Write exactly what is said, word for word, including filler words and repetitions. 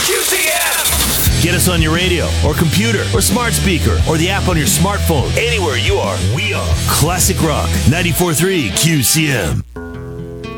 Q C M! Get us on your radio or computer or smart speaker or the app on your smartphone. Anywhere you are, we are Classic Rock ninety-four point three Q C M.